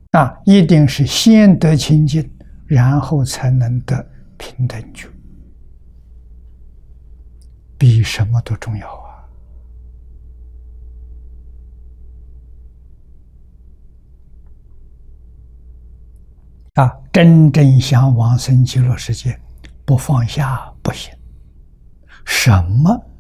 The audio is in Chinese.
一定是先得清净，然后才能得平等觉，比什么都重要真正想往生极乐世界，不放下不行，什么